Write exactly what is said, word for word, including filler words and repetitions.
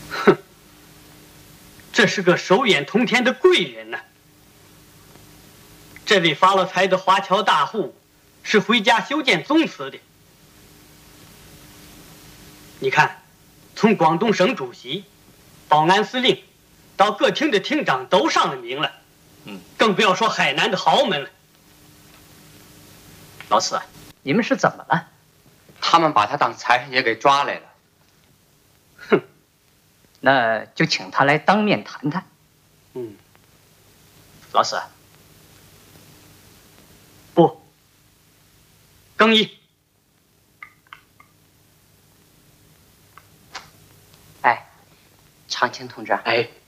哼，这是个手眼通天的贵人呐、啊。这位发了财的华侨大户是回家修建宗祠的。你看，从广东省主席、保安司令到各厅的厅长都上了名了，嗯，更不要说海南的豪门了。 老四，你们是怎么了？ 他们把他当财神爷给抓来了。 哼， 那就请他来当面谈谈。 嗯， 老四， 不，更衣。 哎，长青同志， 哎。